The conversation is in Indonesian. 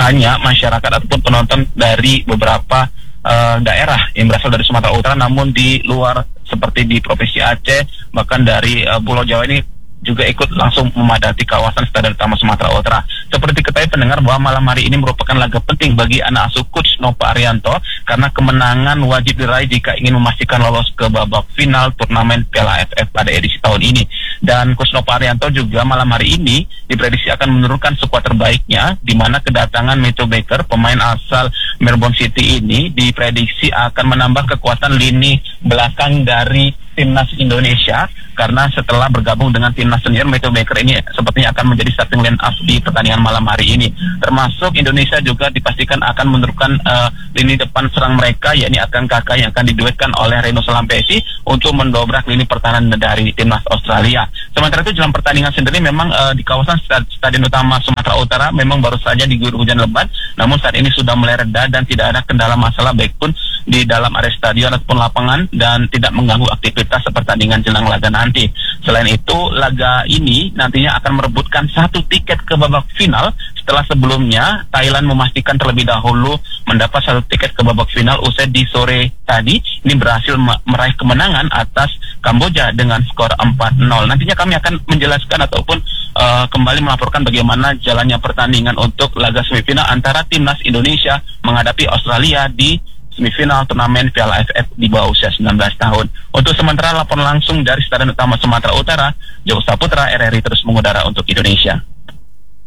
hanya masyarakat ataupun penonton dari beberapa daerah yang berasal dari Sumatera Utara, namun di luar seperti di Provinsi Aceh, bahkan dari Pulau Jawa ini juga ikut langsung memadati kawasan Stadion Utama Sumatera Utara. Seperti ketahui pendengar bahwa malam hari ini merupakan laga penting bagi anak asuh Coach Nova Arianto, karena kemenangan wajib diraih jika ingin memastikan lolos ke babak final turnamen Piala AFF pada edisi tahun ini. Dan Coach Nova Arianto juga malam hari ini diprediksi akan menurunkan skuad terbaiknya, di mana kedatangan Matthew Baker, pemain asal Melbourne City ini, diprediksi akan menambah kekuatan lini belakang dari timnas Indonesia, karena setelah bergabung dengan timnas senior, Matthew Baker ini sepertinya akan menjadi starting line up di pertandingan malam hari ini. Termasuk Indonesia juga dipastikan akan menurunkan lini depan serang mereka, yakni Akang Kakak yang akan diduetkan oleh Reno Salampesi untuk mendobrak lini pertahanan dari timnas Australia. Sementara itu dalam pertandingan sendiri memang di kawasan Stadion Utama Sumatera Utara memang baru saja diguyur hujan lebat, namun saat ini sudah mulai reda dan tidak ada kendala masalah baik pun di dalam area stadion ataupun lapangan, dan tidak mengganggu aktivitas pertandingan jelang laga nanti. Selain itu, laga ini nantinya akan merebutkan 1 tiket ke babak final setelah sebelumnya Thailand memastikan terlebih dahulu mendapat 1 tiket ke babak final usai di sore tadi ini berhasil meraih kemenangan atas Kamboja dengan skor 4-0. Nantinya kami akan menjelaskan ataupun kembali melaporkan bagaimana jalannya pertandingan untuk laga semifinal antara timnas Indonesia menghadapi Australia di semifinal turnamen Piala AFF di bawah usia 19 tahun. Untuk sementara laporan langsung dari Stadion Utama Sumatera Utara, Joko Saputra, RRI terus mengudara untuk Indonesia.